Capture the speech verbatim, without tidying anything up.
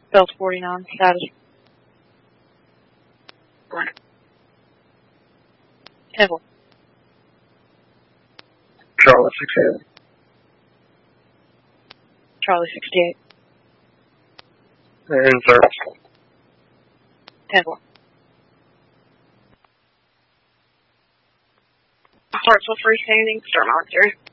Delta forty-nine, status. Temple. Charlie sixty-eight. Charlie sixty-eight. In service. Temple. Hartsville freestanding, start military.